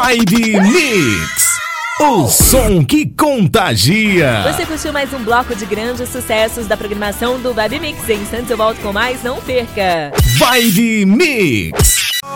Vibe Mix, o som que contagia. Você curtiu mais um bloco de grandes sucessos da programação do Vibe Mix. Em instantes eu volto com mais, não perca. Vibe Mix.